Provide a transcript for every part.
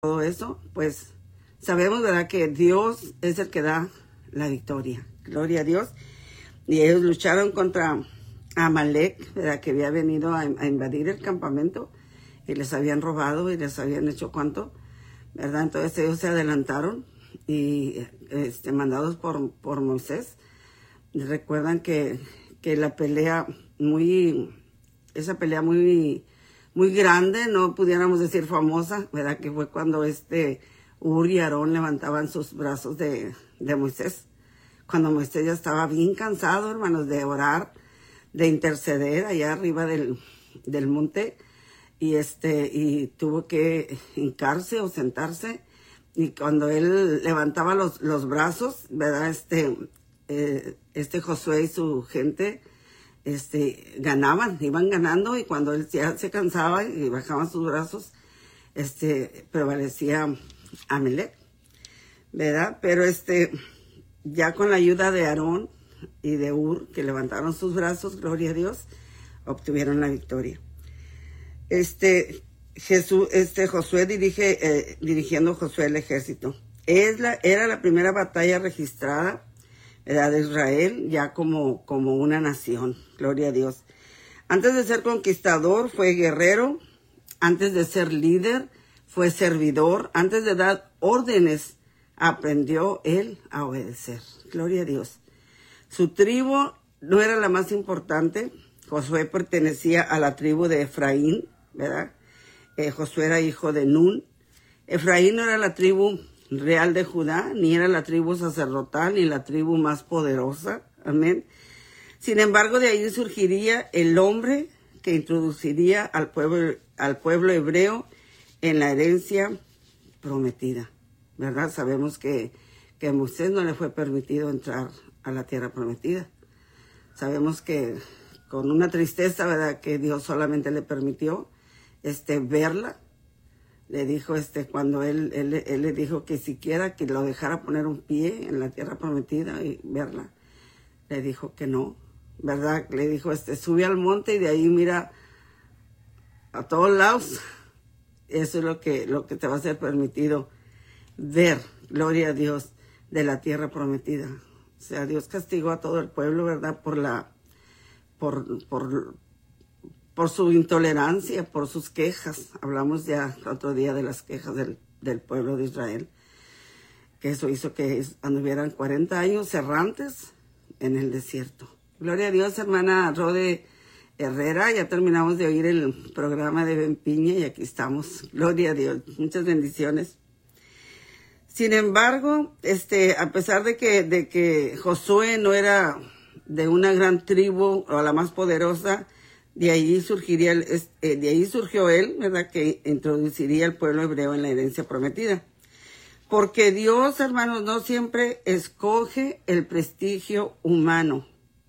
todo eso, pues sabemos, ¿verdad?, que Dios es el que da la victoria. Gloria a Dios. Y ellos lucharon contra Amalek, ¿verdad?, que había venido a invadir el campamento y les habían robado y les habían hecho cuánto, ¿verdad? Entonces ellos se adelantaron y mandados por Moisés. Recuerdan que la pelea esa pelea muy grande, no pudiéramos decir famosa, ¿verdad?, que fue cuando Ur y Aarón levantaban sus brazos de Moisés, cuando Moisés ya estaba bien cansado, hermanos, de orar, de interceder allá arriba del monte, y tuvo que hincarse o sentarse, y cuando él levantaba los brazos, ¿verdad?, Josué y su gente iban ganando, y cuando él ya se cansaba y bajaban sus brazos, prevalecía Amalek, ¿verdad? Pero ya con la ayuda de Aarón y de Ur, que levantaron sus brazos, gloria a Dios, obtuvieron la victoria. Josué dirigiendo Josué el ejército. Era la primera batalla registrada, ¿verdad?, de Israel, ya como una nación, gloria a Dios. Antes de ser conquistador, fue guerrero. Antes de ser líder, fue servidor. Antes de dar órdenes, aprendió él a obedecer. Gloria a Dios. Su tribu no era la más importante. Josué pertenecía a la tribu de Efraín, ¿verdad? Josué era hijo de Nun. Efraín no era la tribu real de Judá, ni era la tribu sacerdotal, ni la tribu más poderosa. Amén. Sin embargo, de ahí surgiría el hombre que introduciría al pueblo hebreo en la herencia prometida, ¿verdad? Sabemos que a Moisés no le fue permitido entrar a la tierra prometida. Sabemos que con una tristeza, ¿verdad?, que Dios solamente le permitió verla. Le dijo cuando él le dijo que siquiera que lo dejara poner un pie en la tierra prometida y verla, le dijo que no, ¿verdad? Le dijo, sube al monte y de ahí mira a todos lados. Eso es lo que te va a ser permitido ver, gloria a Dios, de la tierra prometida. O sea, Dios castigó a todo el pueblo, ¿verdad?, por su intolerancia, por sus quejas. Hablamos ya otro día de las quejas del pueblo de Israel, que eso hizo que anduvieran 40 años errantes en el desierto. Gloria a Dios, hermana Rode Herrera, ya terminamos de oír el programa de Ben Piña y aquí estamos. Gloria a Dios, muchas bendiciones. Sin embargo, a pesar de que Josué no era de una gran tribu o la más poderosa, de ahí surgió él, ¿verdad?, que introduciría al pueblo hebreo en la herencia prometida. Porque Dios, hermanos, no siempre escoge el prestigio humano.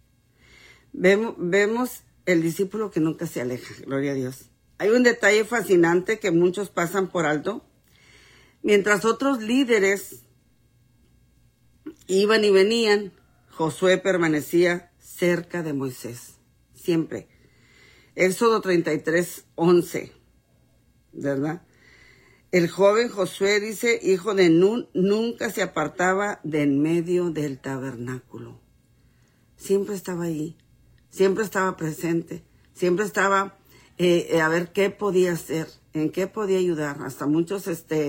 Vemos el discípulo que nunca se aleja, gloria a Dios. Hay un detalle fascinante que muchos pasan por alto. Mientras otros líderes iban y venían, Josué permanecía cerca de Moisés, siempre. Éxodo 33:11, ¿verdad? El joven Josué, dice, hijo de Nun, nunca se apartaba de en medio del tabernáculo. Siempre estaba ahí, siempre estaba presente, siempre estaba a ver qué podía hacer, en qué podía ayudar. Hasta muchos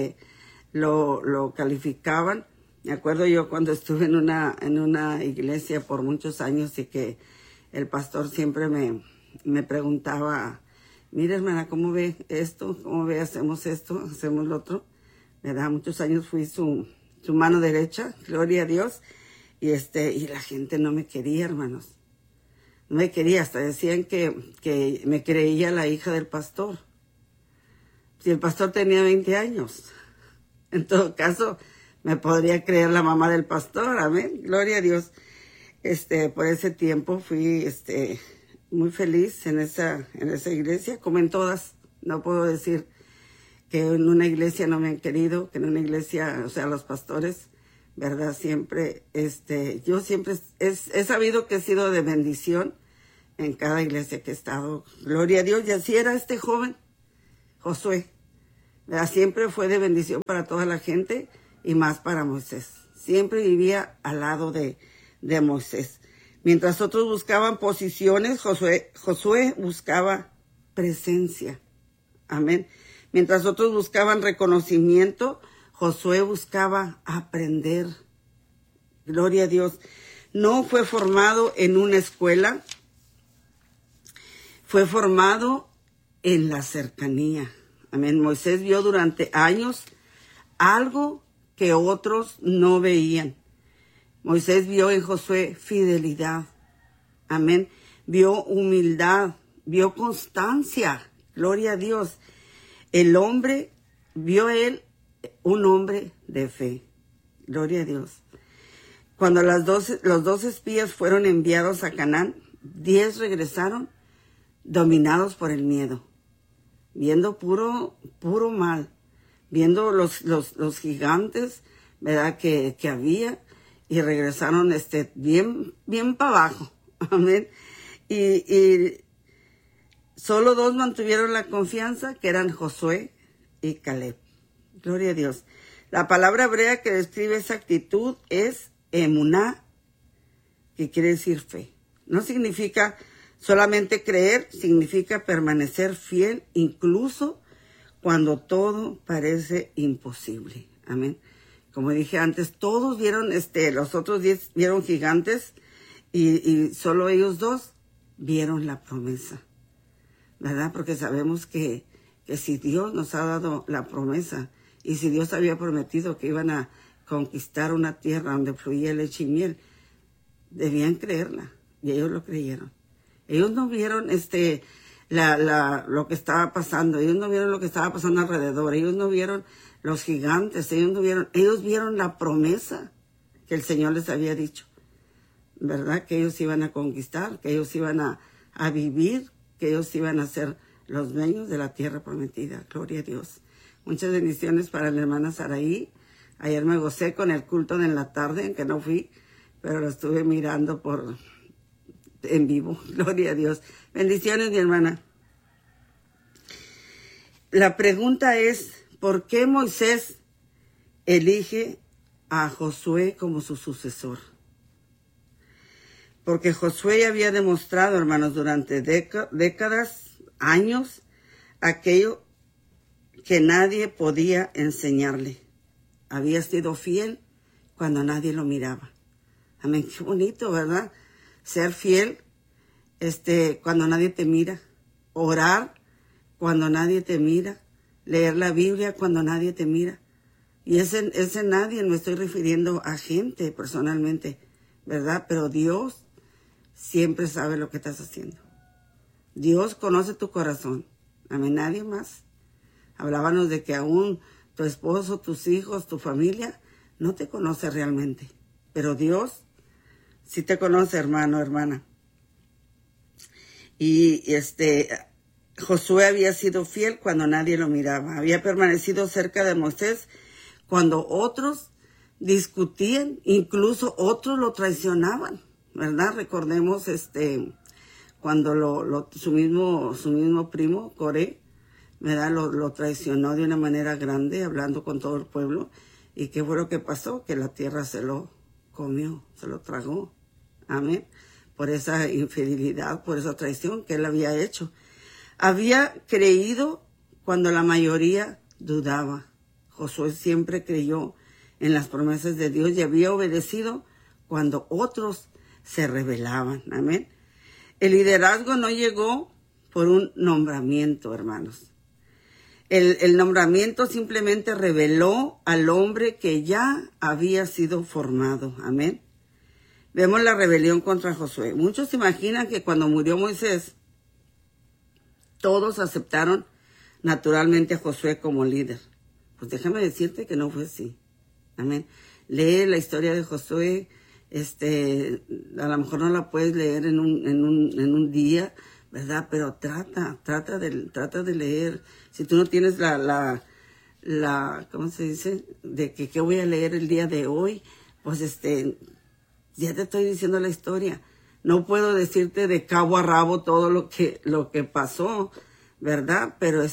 lo calificaban. Me acuerdo yo cuando estuve en una iglesia por muchos años y que el pastor siempre me preguntaba, mira, hermana, ¿cómo ve esto? ¿Cómo ve? ¿Hacemos esto? ¿Hacemos lo otro? ¿Verdad? Muchos años fui su mano derecha, gloria a Dios. Y la gente no me quería, hermanos. No me quería, hasta decían que me creía la hija del pastor. Si el pastor tenía 20 años. En todo caso, me podría creer la mamá del pastor, amén. Gloria a Dios. Por ese tiempo fui, muy feliz en esa iglesia, como en todas. No puedo decir que en una iglesia no me han querido, que en una iglesia, o sea, los pastores, ¿verdad? Siempre, yo siempre he sabido que he sido de bendición en cada iglesia que he estado. Gloria a Dios. Y así era este joven, Josué, ¿verdad? Siempre fue de bendición para toda la gente y más para Moisés. Siempre vivía al lado de Moisés. Mientras otros buscaban posiciones, Josué buscaba presencia. Amén. Mientras otros buscaban reconocimiento, Josué buscaba aprender. Gloria a Dios. No fue formado en una escuela, fue formado en la cercanía. Amén. Moisés vio durante años algo que otros no veían. Moisés vio en Josué fidelidad. Amén. Vio humildad, vio constancia. Gloria a Dios. El hombre, vio él un hombre de fe. Gloria a Dios. Cuando los 12 espías fueron enviados a Canaán, 10 regresaron dominados por el miedo, viendo puro mal, viendo los gigantes, ¿verdad? que había, y regresaron bien para abajo. Amén. Y solo 2 mantuvieron la confianza, que eran Josué y Caleb. Gloria a Dios. La palabra hebrea que describe esa actitud es emuná, que quiere decir fe. No significa solamente creer, significa permanecer fiel incluso cuando todo parece imposible. Amén. Como dije antes, todos vieron, los otros 10 vieron gigantes y solo ellos 2 vieron la promesa, ¿verdad? Porque sabemos que si Dios nos ha dado la promesa y si Dios había prometido que iban a conquistar una tierra donde fluía leche y miel, debían creerla y ellos lo creyeron. Ellos no vieron lo que estaba pasando, ellos no vieron lo que estaba pasando alrededor, ellos no vieron los gigantes, ellos vieron la promesa que el Señor les había dicho, ¿verdad? Que ellos iban a conquistar, que ellos iban a vivir, que ellos iban a ser los dueños de la tierra prometida. Gloria a Dios. Muchas bendiciones para la hermana Saraí. Ayer me gocé con el culto de la tarde, en que no fui, pero lo estuve mirando en vivo. Gloria a Dios. Bendiciones, mi hermana. La pregunta es, ¿por qué Moisés elige a Josué como su sucesor? Porque Josué ya había demostrado, hermanos, durante décadas, años, aquello que nadie podía enseñarle. Había sido fiel cuando nadie lo miraba. Amén, qué bonito, ¿verdad? Ser fiel cuando nadie te mira. Orar cuando nadie te mira. Leer la Biblia cuando nadie te mira. Y ese nadie, me estoy refiriendo a gente personalmente, ¿verdad? Pero Dios siempre sabe lo que estás haciendo. Dios conoce tu corazón. Amén, nadie más. Hablábamos de que aún tu esposo, tus hijos, tu familia, no te conoce realmente. Pero Dios sí te conoce, hermano, hermana. Y Josué había sido fiel cuando nadie lo miraba. Había permanecido cerca de Moisés cuando otros discutían, incluso otros lo traicionaban, ¿verdad? Recordemos cuando su mismo primo, Coré, ¿verdad? Lo traicionó de una manera grande, hablando con todo el pueblo. ¿Y qué fue lo que pasó? Que la tierra se lo comió, se lo tragó. Amén. Por esa infidelidad, por esa traición que él había hecho. Había creído cuando la mayoría dudaba. Josué siempre creyó en las promesas de Dios y había obedecido cuando otros se rebelaban. Amén. El liderazgo no llegó por un nombramiento, hermanos. El nombramiento simplemente reveló al hombre que ya había sido formado. Amén. Vemos la rebelión contra Josué. Muchos imaginan que cuando murió Moisés, todos aceptaron naturalmente a Josué como líder. Pues déjame decirte que no fue así. Amén. Lee la historia de Josué. A lo mejor no la puedes leer en un día, ¿verdad? Pero trata de leer. Si tú no tienes ¿cómo se dice? De que qué voy a leer el día de hoy, pues ya te estoy diciendo la historia. No puedo decirte de cabo a rabo todo lo que pasó, ¿verdad? Pero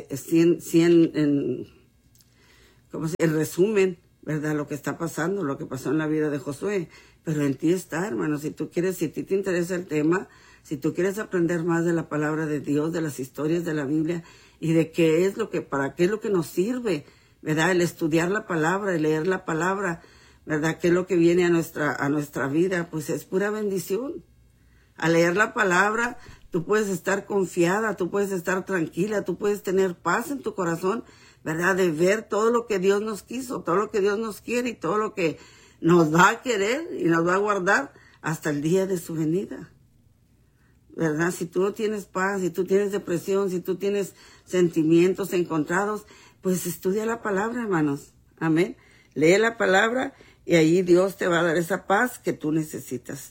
en resumen, ¿verdad? Lo que está pasando, lo que pasó en la vida de Josué. Pero en ti está, hermano. Si a ti te interesa el tema, si tú quieres aprender más de la palabra de Dios, de las historias de la Biblia y de para qué es lo que nos sirve, ¿verdad? El estudiar la palabra, el leer la palabra, ¿verdad? ¿Qué es lo que viene a nuestra vida? Pues es pura bendición. Al leer la palabra, tú puedes estar confiada, tú puedes estar tranquila, tú puedes tener paz en tu corazón, ¿verdad? De ver todo lo que Dios nos quiso, todo lo que Dios nos quiere y todo lo que nos va a querer y nos va a guardar hasta el día de su venida, ¿verdad? Si tú no tienes paz, si tú tienes depresión, si tú tienes sentimientos encontrados, pues estudia la palabra, hermanos. Amén. Lee la palabra y ahí Dios te va a dar esa paz que tú necesitas.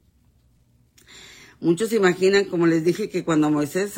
Muchos imaginan, como les dije, que cuando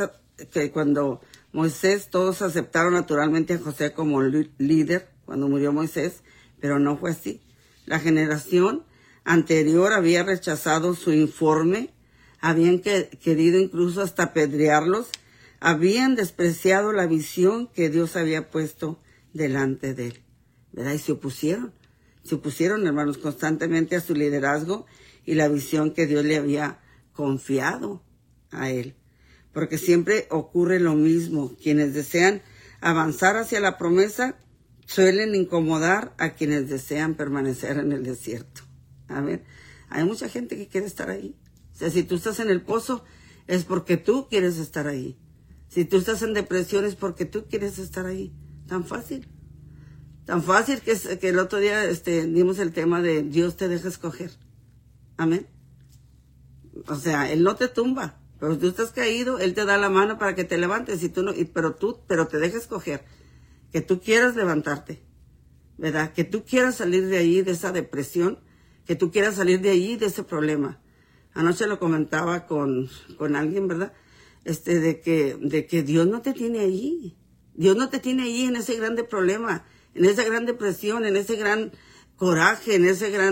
Moisés todos aceptaron naturalmente a José como líder cuando murió Moisés, pero no fue así. La generación anterior había rechazado su informe, habían querido incluso hasta apedrearlos, habían despreciado la visión que Dios había puesto delante de él, ¿verdad? Y se opusieron, hermanos, constantemente a su liderazgo y la visión que Dios le había confiado a él. Porque siempre ocurre lo mismo. Quienes desean avanzar hacia la promesa suelen incomodar a quienes desean permanecer en el desierto. Amén. Hay mucha gente que quiere estar ahí. O sea, si tú estás en el pozo, es porque tú quieres estar ahí. Si tú estás en depresión, es porque tú quieres estar ahí. Tan fácil. Tan fácil que el otro día dimos el tema de Dios te deja escoger. Amén. O sea, Él no te tumba. Pero si tú estás caído, Él te da la mano para que te levantes. Pero te deja escoger. Que tú quieras levantarte. ¿Verdad? Que tú quieras salir de ahí, de esa depresión. Que tú quieras salir de ahí, de ese problema. Anoche lo comentaba con alguien, ¿verdad? De que Dios no te tiene ahí. Dios no te tiene ahí en ese grande problema, en esa gran depresión, en ese gran coraje, en ese gran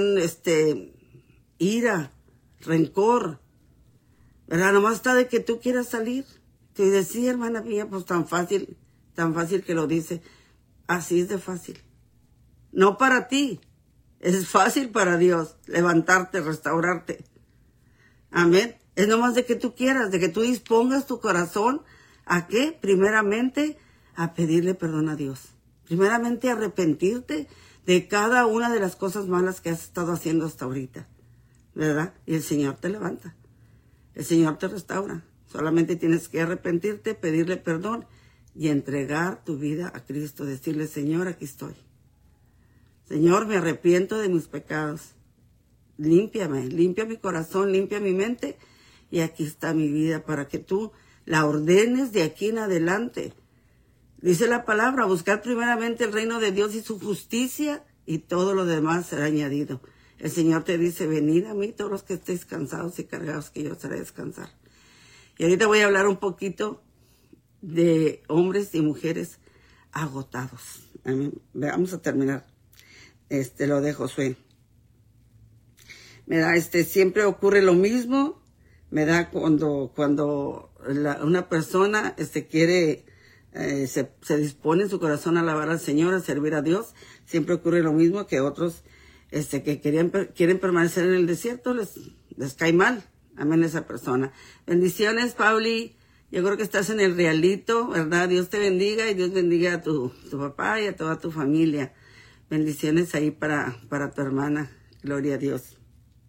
ira, rencor. ¿Verdad? Nomás está de que tú quieras salir. Y decía, hermana mía, pues tan fácil que lo dice. Así es de fácil. No para ti. Es fácil para Dios levantarte, restaurarte. Amén. Es nomás de que tú quieras, de que tú dispongas tu corazón ¿a qué? Primeramente, a pedirle perdón a Dios. Primeramente, a arrepentirte de cada una de las cosas malas que has estado haciendo hasta ahorita. ¿Verdad? Y el Señor te levanta. El Señor te restaura. Solamente tienes que arrepentirte, pedirle perdón y entregar tu vida a Cristo. Decirle, Señor, aquí estoy. Señor, me arrepiento de mis pecados. Límpiame, limpia mi corazón, limpia mi mente. Y aquí está mi vida para que tú la ordenes de aquí en adelante. Dice la palabra, buscar primeramente el reino de Dios y su justicia y todo lo demás será añadido. El Señor te dice, venid a mí todos los que estéis cansados y cargados, que yo os haré descansar. Y ahorita voy a hablar un poquito de hombres y mujeres agotados. Vamos a terminar lo de Josué. Siempre ocurre lo mismo, cuando una persona quiere, se dispone en su corazón a alabar al Señor, a servir a Dios. Siempre ocurre lo mismo que otros que quieren permanecer en el desierto, les cae mal. Amén, esa persona. Bendiciones, Pauli. Yo creo que estás en el realito, ¿verdad? Dios te bendiga y Dios bendiga a tu papá y a toda tu familia. Bendiciones ahí para tu hermana. Gloria a Dios.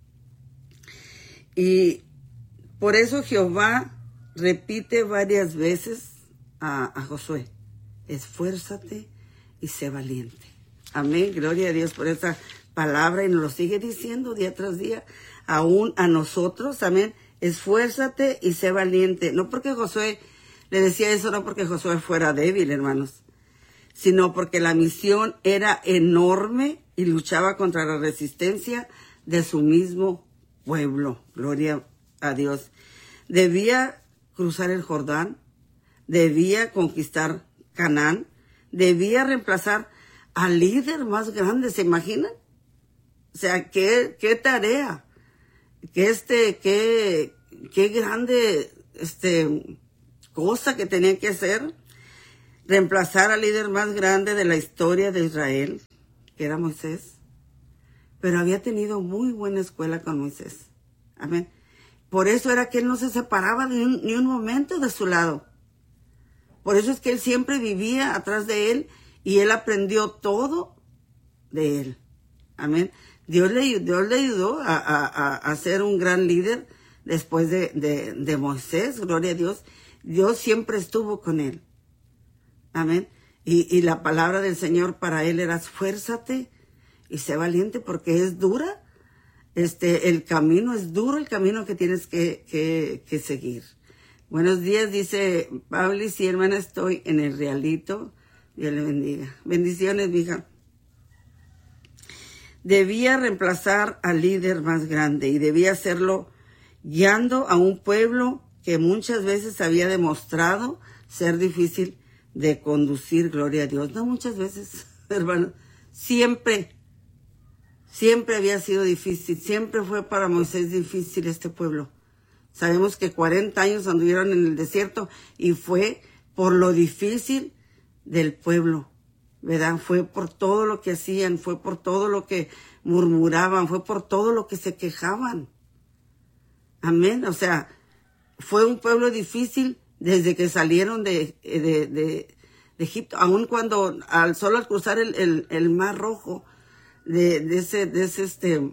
Y por eso Jehová repite varias veces a Josué, esfuérzate y sé valiente. Amén, gloria a Dios por esa palabra y nos lo sigue diciendo día tras día, aún a nosotros, amén, esfuérzate y sé valiente. No porque Josué le decía eso, no porque Josué fuera débil, hermanos, sino porque la misión era enorme y luchaba contra la resistencia de su mismo pueblo. Gloria a Dios. Debía cruzar el Jordán, debía conquistar Canaán, debía reemplazar al líder más grande, ¿se imaginan? O sea, qué tarea, qué grande cosa que tenía que hacer, reemplazar al líder más grande de la historia de Israel, que era Moisés. Pero había tenido muy buena escuela con Moisés. Amén. Por eso era que él no se separaba ni un momento de su lado. Por eso es que él siempre vivía atrás de él y él aprendió todo de él. Amén. Dios le ayudó a ser un gran líder después de Moisés. Gloria a Dios. Dios siempre estuvo con él. Amén. Y la palabra del Señor para él era: esfuérzate y sé valiente, porque es dura. El camino es duro, el camino que tienes que seguir. Buenos días, dice Pablo, sí, hermana, estoy en el Realito. Dios le bendiga. Bendiciones, mija. Debía reemplazar al líder más grande y debía hacerlo guiando a un pueblo que muchas veces había demostrado ser difícil de conducir. Gloria a Dios. No muchas veces, hermano, siempre había sido difícil. Siempre fue para Moisés difícil este pueblo. Sabemos que 40 años anduvieron en el desierto y fue por lo difícil del pueblo, ¿verdad? Fue por todo lo que hacían, fue por todo lo que murmuraban, fue por todo lo que se quejaban. Amén. O sea, fue un pueblo difícil desde que salieron de Egipto, aun cuando solo al cruzar el Mar Rojo, de ese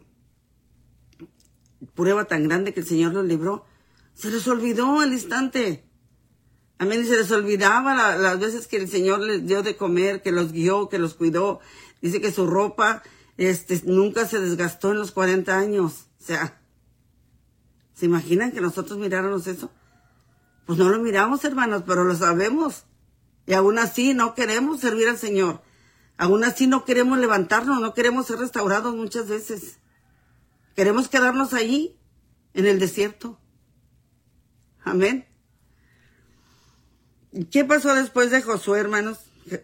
prueba tan grande que el Señor los libró, se les olvidó al instante. Amén. Y se les olvidaba las veces que el Señor les dio de comer, que los guió, que los cuidó. Dice que su ropa nunca se desgastó en los 40 años. O sea, ¿se imaginan que nosotros miráramos eso? Pues no lo miramos, hermanos, pero lo sabemos. Y aún así no queremos servir al Señor. Aún así no queremos levantarnos, no queremos ser restaurados muchas veces. Queremos quedarnos ahí, en el desierto. Amén. ¿Qué pasó después de Josué, hermanos?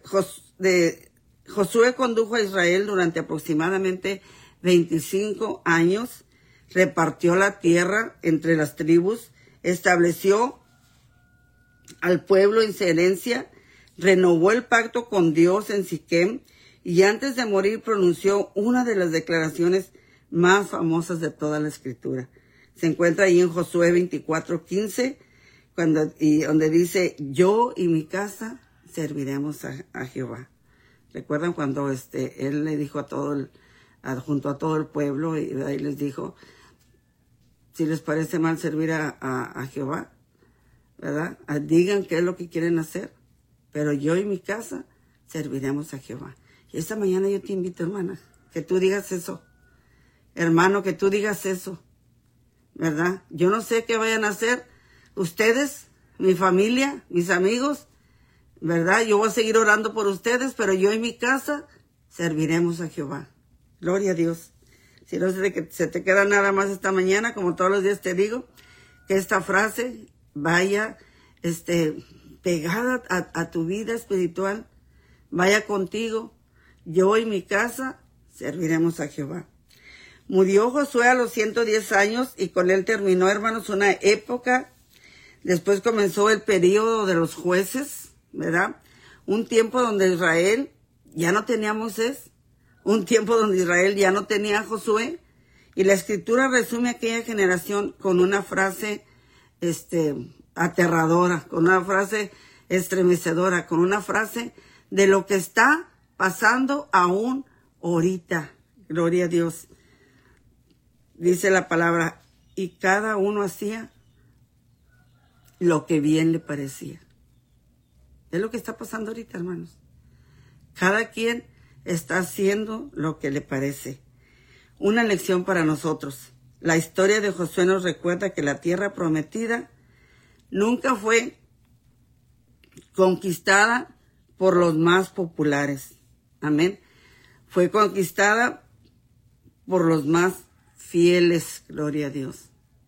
Josué condujo a Israel durante aproximadamente 25 años, repartió la tierra entre las tribus, estableció al pueblo en su herencia, renovó el pacto con Dios en Siquem y antes de morir pronunció una de las declaraciones más famosas de toda la Escritura. Se encuentra ahí en Josué 24:15, donde dice: yo y mi casa serviremos a Jehová. ¿Recuerdan cuando él le dijo junto a todo el pueblo, y ahí les dijo: si les parece mal servir a Jehová, ¿verdad? Digan qué es lo que quieren hacer, pero yo y mi casa serviremos a Jehová. Y esta mañana yo te invito, hermana, que tú digas eso. Hermano, que tú digas eso, ¿verdad? Yo no sé qué vayan a hacer ustedes, mi familia, mis amigos, ¿verdad? Yo voy a seguir orando por ustedes, pero yo y mi casa serviremos a Jehová. Gloria a Dios. Si no se te queda nada más esta mañana, como todos los días te digo, que esta frase vaya pegada a tu vida espiritual, vaya contigo. Yo y mi casa serviremos a Jehová. Murió Josué a los 110 años y con él terminó, hermanos, una época. Después comenzó el período de los jueces, ¿verdad? Un tiempo donde Israel ya no tenía a Moisés, un tiempo donde Israel ya no tenía a Josué. Y la Escritura resume aquella generación con una frase aterradora, con una frase estremecedora, con una frase de lo que está pasando aún ahorita. Gloria a Dios. Dice la palabra: y cada uno hacía lo que bien le parecía. Es lo que está pasando ahorita, hermanos. Cada quien está haciendo lo que le parece. Una lección para nosotros. La historia de Josué nos recuerda que la tierra prometida nunca fue conquistada por los más populares. Amén. Fue conquistada por los más fieles. Gloria a Dios.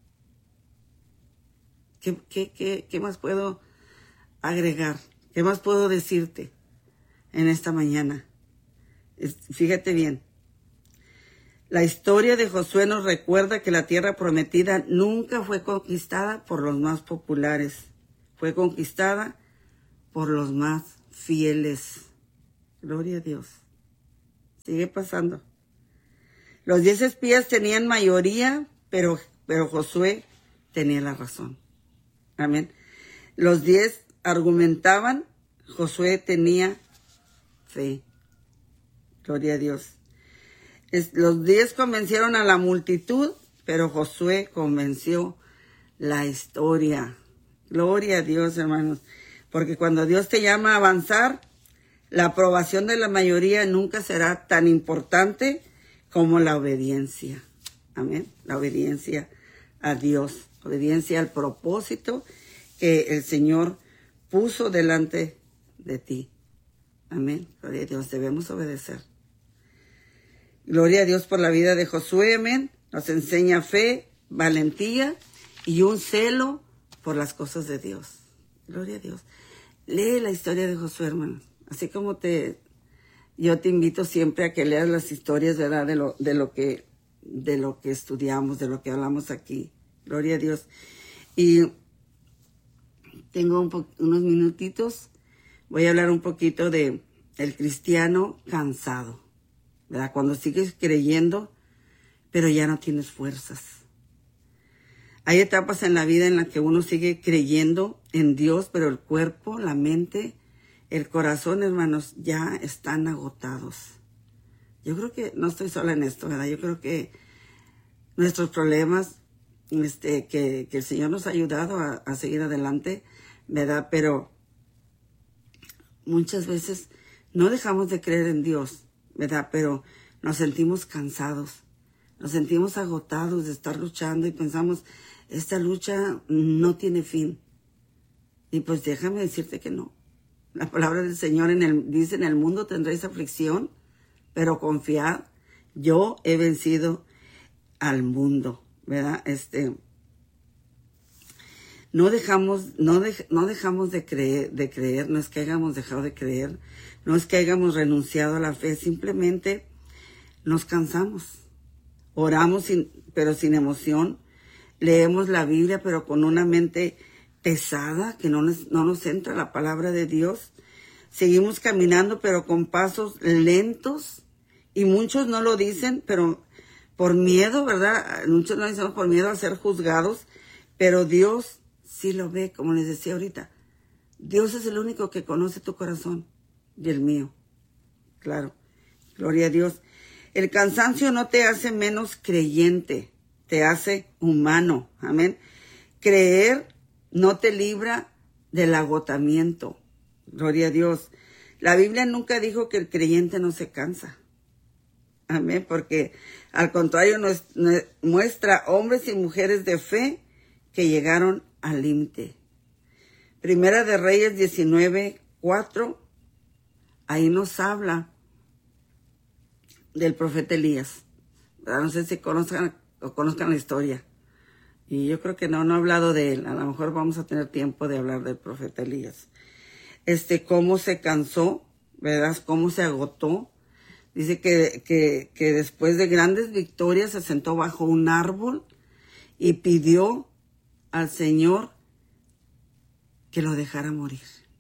¿Qué más puedo agregar? ¿Qué más puedo decirte en esta mañana? Fíjate bien. La historia de Josué nos recuerda que la tierra prometida nunca fue conquistada por los más populares. fue conquistada por los más fieles. Gloria a Dios. Sigue pasando. Los 10 espías tenían mayoría, pero Josué tenía la razón. Amén. Los 10 argumentaban, Josué tenía fe. Gloria a Dios. Los 10 convencieron a la multitud, pero Josué convenció la historia. Gloria a Dios, hermanos. Porque cuando Dios te llama a avanzar, la aprobación de la mayoría nunca será tan importante como la obediencia. Amén. La obediencia a Dios. Obediencia al propósito que el Señor puso delante de ti. Amén. Gloria a Dios. Debemos obedecer. Gloria a Dios por la vida de Josué. Amén. Nos enseña fe, valentía y un celo por las cosas de Dios. Gloria a Dios. Lee la historia de Josué, hermanos. Así como yo te invito siempre a que leas las historias, ¿verdad? De lo que estudiamos, de lo que hablamos aquí. Gloria a Dios. Y tengo unos minutitos. Voy a hablar un poquito de el cristiano cansado, ¿verdad? Cuando sigues creyendo, pero ya no tienes fuerzas. Hay etapas en la vida en las que uno sigue creyendo en Dios, pero el cuerpo, la mente, el corazón, hermanos, ya están agotados. Yo creo que no estoy sola en esto, ¿verdad? Yo creo que nuestros problemas, que el Señor nos ha ayudado a seguir adelante, ¿verdad? Pero muchas veces no dejamos de creer en Dios, ¿verdad? Pero nos sentimos cansados, nos sentimos agotados de estar luchando y pensamos, esta lucha no tiene fin. Y pues déjame decirte que no. La palabra del Señor dice, en el mundo tendréis aflicción, pero confiad, yo he vencido al mundo, ¿verdad? No dejamos de creer, no es que hayamos dejado de creer, no es que hayamos renunciado a la fe, simplemente nos cansamos. Oramos pero sin emoción, leemos la Biblia pero con una mente pesada, que no nos entra la palabra de Dios. Seguimos caminando pero con pasos lentos, y muchos no lo dicen, pero por miedo, ¿verdad? Muchos no dicen por miedo a ser juzgados, pero Dios sí lo ve, como les decía ahorita. Dios es el único que conoce tu corazón y el mío. Claro, gloria a Dios. El cansancio no te hace menos creyente, te hace humano. Amén. Creer no te libra del agotamiento. Gloria a Dios. La Biblia nunca dijo que el creyente no se cansa. Amén. Porque al contrario nos muestra hombres y mujeres de fe que llegaron al límite. Primera de Reyes 19:4. Ahí nos habla del profeta Elías. No sé si conozcan la historia. Y yo creo que no he hablado de él. A lo mejor vamos a tener tiempo de hablar del profeta Elías. Cómo se cansó, ¿verdad? Cómo se agotó. Dice que después de grandes victorias se sentó bajo un árbol y pidió al Señor que lo dejara morir.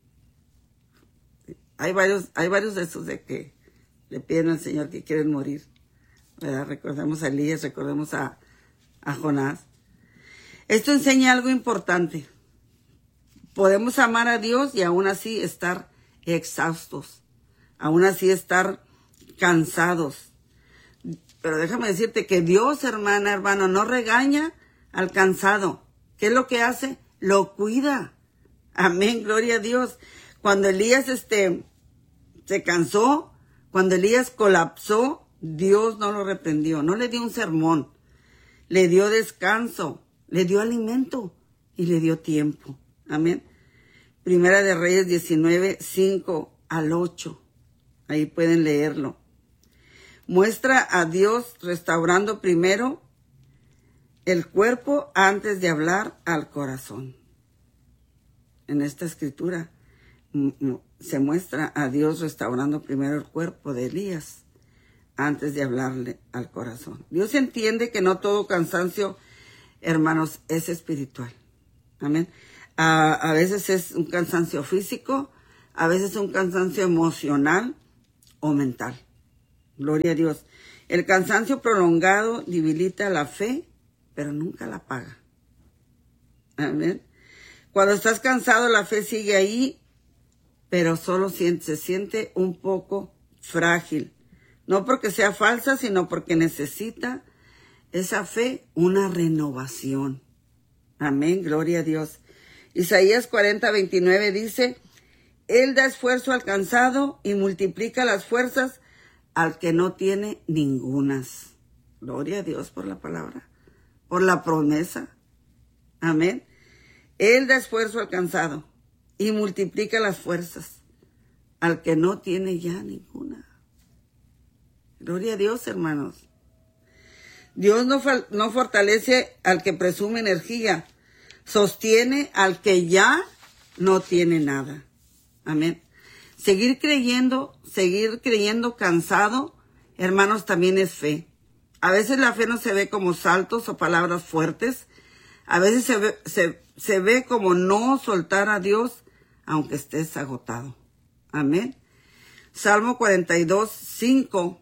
Hay varios de esos de que le piden al Señor que quieren morir, ¿verdad? Recordemos a Elías, recordemos a Jonás. Esto enseña algo importante. Podemos amar a Dios y aún así estar exhaustos, aún así estar cansados. Pero déjame decirte que Dios, hermano, no regaña al cansado. ¿Qué es lo que hace? Lo cuida. Amén, gloria a Dios. Cuando Elías se cansó, cuando Elías colapsó, Dios no lo reprendió, no le dio un sermón, le dio descanso, le dio alimento y le dio tiempo. Amén. Primera de Reyes 19:5-8. Ahí pueden leerlo. Muestra a Dios restaurando primero el cuerpo antes de hablar al corazón. En esta escritura se muestra a Dios restaurando primero el cuerpo de Elías antes de hablarle al corazón. Dios entiende que no todo cansancio, hermanos, es espiritual. Amén. A veces es un cansancio físico, a veces un cansancio emocional o mental. Gloria a Dios. El cansancio prolongado debilita la fe, pero nunca la apaga. Amén. Cuando estás cansado, la fe sigue ahí, pero solo se siente un poco frágil. No porque sea falsa, sino porque necesita esa fe una renovación. Amén, gloria a Dios. Isaías 40:29 dice, Él da esfuerzo al cansado y multiplica las fuerzas al que no tiene ningunas. Gloria a Dios por la palabra, por la promesa. Amén. Él da esfuerzo al cansado y multiplica las fuerzas al que no tiene ya ninguna. Gloria a Dios, hermanos. Dios no fortalece al que presume energía, sostiene al que ya no tiene nada. Amén. Seguir creyendo cansado, hermanos, también es fe. A veces la fe no se ve como saltos o palabras fuertes. A veces se ve como no soltar a Dios, aunque estés agotado. Amén. Salmo 42:5.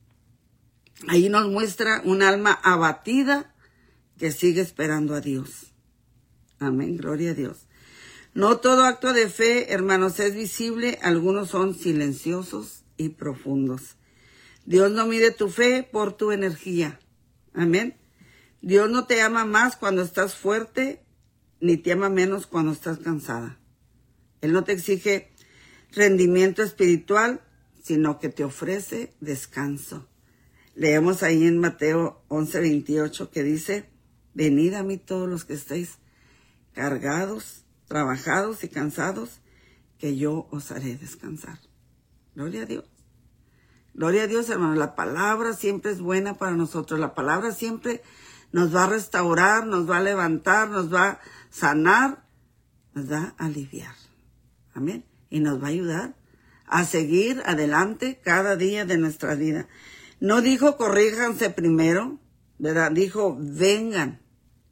Ahí nos muestra un alma abatida que sigue esperando a Dios. Amén, gloria a Dios. No todo acto de fe, hermanos, es visible. Algunos son silenciosos y profundos. Dios no mide tu fe por tu energía. Amén. Dios no te ama más cuando estás fuerte, ni te ama menos cuando estás cansada. Él no te exige rendimiento espiritual, sino que te ofrece descanso. Leemos ahí en Mateo 11:28 que dice, venid a mí todos los que estéis cargados, trabajados y cansados, que yo os haré descansar. Gloria a Dios. Gloria a Dios, hermanos. La palabra siempre es buena para nosotros. La palabra siempre nos va a restaurar, nos va a levantar, nos va a sanar, nos va a aliviar. Amén. Y nos va a ayudar a seguir adelante cada día de nuestra vida. No dijo corríjanse primero, ¿verdad? Dijo vengan.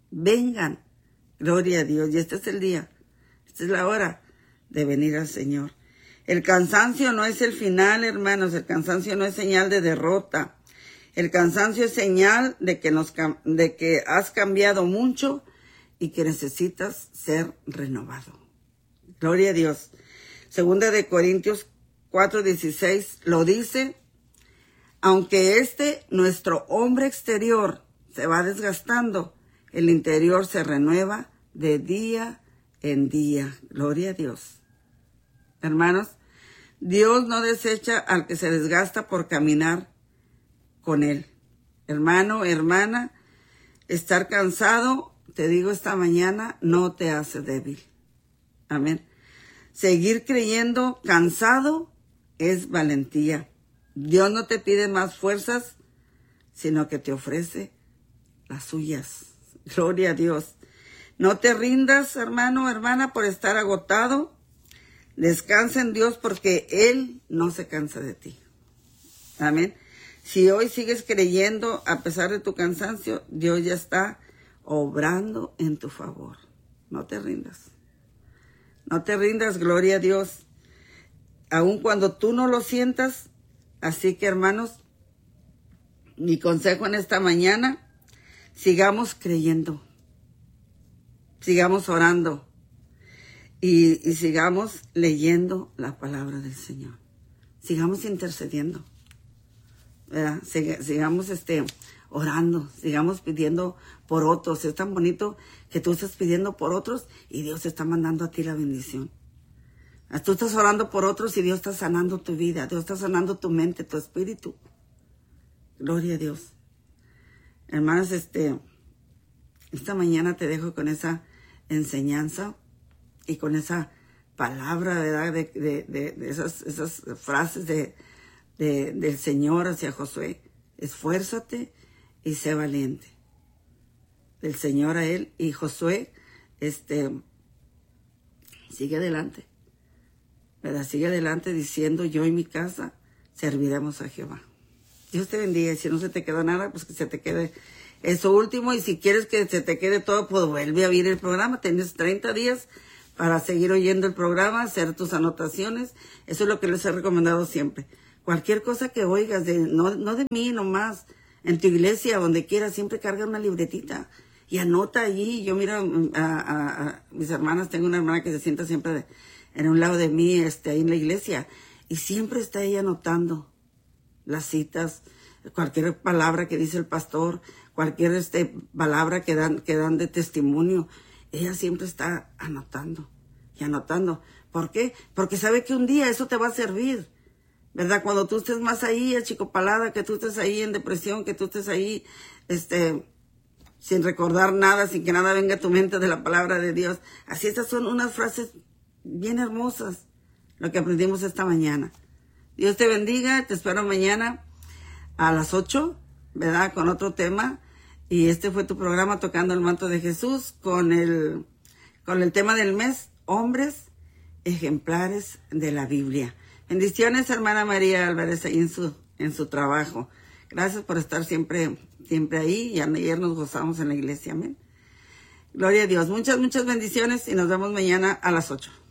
Gloria a Dios. Y este es el día, esta es la hora de venir al Señor. El cansancio no es el final, hermanos. El cansancio no es señal de derrota. El cansancio es señal de que has cambiado mucho y que necesitas ser renovado. Gloria a Dios. Segunda de Corintios 4:16 lo dice. Aunque nuestro hombre exterior se va desgastando, el interior se renueva de día en día. Gloria a Dios. Hermanos, Dios no desecha al que se desgasta por caminar con Él. Hermano, hermana, estar cansado, te digo esta mañana, no te hace débil. Amén. Seguir creyendo cansado es valentía. Dios no te pide más fuerzas, sino que te ofrece las suyas. Gloria a Dios. No te rindas, hermano, hermana, por estar agotado. Descansa en Dios porque Él no se cansa de ti. Amén. Si hoy sigues creyendo a pesar de tu cansancio, Dios ya está obrando en tu favor. No te rindas. No te rindas, gloria a Dios. Aun cuando tú no lo sientas. Así que, hermanos, mi consejo en esta mañana, sigamos creyendo, sigamos orando y sigamos leyendo la palabra del Señor. Sigamos intercediendo, ¿verdad? Sigamos orando, sigamos pidiendo por otros. Es tan bonito que tú estás pidiendo por otros y Dios está mandando a ti la bendición. Tú estás orando por otros y Dios está sanando tu vida. Dios está sanando tu mente, tu espíritu. Gloria a Dios. Hermanos, esta mañana te dejo con esa enseñanza y con esa palabra, ¿verdad? De esas frases del Señor hacia Josué. Esfuérzate y sé valiente. Del Señor a él y Josué, sigue adelante. ¿Verdad? Sigue adelante diciendo, yo y mi casa serviremos a Jehová. Dios te bendiga. Y si no se te quedó nada, pues que se te quede eso último. Y si quieres que se te quede todo, pues vuelve a oír el programa. Tienes 30 días para seguir oyendo el programa, hacer tus anotaciones. Eso es lo que les he recomendado siempre. Cualquier cosa que oigas, no de mí nomás, en tu iglesia, donde quieras, siempre carga una libretita y anota allí. Yo miro a mis hermanas, tengo una hermana que se sienta siempre en un lado de mí, ahí en la iglesia, y siempre está ella anotando las citas, cualquier palabra que dice el pastor, cualquier palabra que dan de testimonio. Ella siempre está anotando y anotando. ¿Por qué? Porque sabe que un día eso te va a servir, ¿verdad? Cuando tú estés más ahí achicopalada, que tú estés ahí en depresión, que tú estés ahí sin recordar nada, sin que nada venga a tu mente de la palabra de Dios. Así, estas son unas frases bien hermosas, lo que aprendimos esta mañana. Dios te bendiga, te espero mañana a las 8, ¿verdad? Con otro tema. Y este fue tu programa Tocando el Manto de Jesús con el tema del mes, hombres ejemplares de la Biblia. Bendiciones, hermana María Álvarez, ahí en su trabajo. Gracias por estar siempre ahí. Y ayer nos gozamos en la iglesia, amén. Gloria a Dios. Muchas bendiciones y nos vemos mañana a las 8.